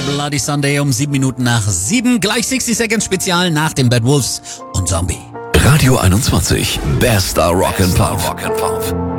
Bloody Sunday um 7 Minuten nach 7. Gleich 60 Seconds Spezial nach den Bad Wolves und Zombie. Radio 21, bester Rock and Pop.